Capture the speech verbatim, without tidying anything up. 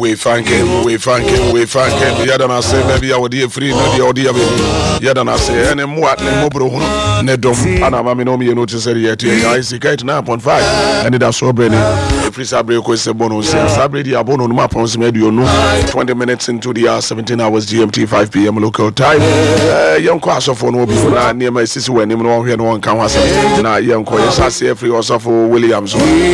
We thank him, we thank him, we thank him. Yadana say maybe I would be free, no the audio. Yadana say, and then what Nemobro, Nedom, Anamaminomi, you notice yet. I see nine point five, and it has so many. If it's a break with a bonus, Sabri Abono Mapons made you know twenty minutes into the hour, seventeen hours G M T, five p m local time. Young class of one will be near my sister when him one here, no one can was now young Koyas, free also for Williams.